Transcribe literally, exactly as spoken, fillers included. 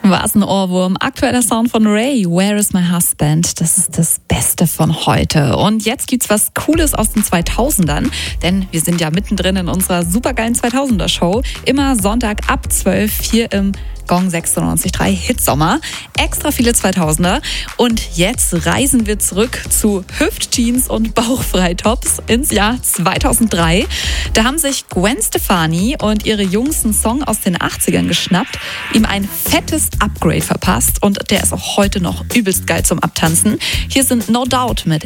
Was ein Ohrwurm. Aktueller Sound von Ray, Where is my husband? Das ist das Beste von heute. Und jetzt gibt's was Cooles aus den zweitausendern, denn wir sind ja mittendrin in unserer supergeilen zweitausender-Show. Immer Sonntag ab zwölf hier im Gong sechsundneunzig Komma drei Hitsommer. Extra viele zweitausender. Und jetzt reisen wir zurück zu Hüftjeans und Bauchfreitops ins Jahr zweitausenddrei. Da haben sich Gwen Stefani und ihre Jungs einen Song aus den achtzigern geschnappt, ihm ein fettes Upgrade verpasst und der ist auch heute noch übelst geil zum Abtanzen. Hier sind No Doubt mit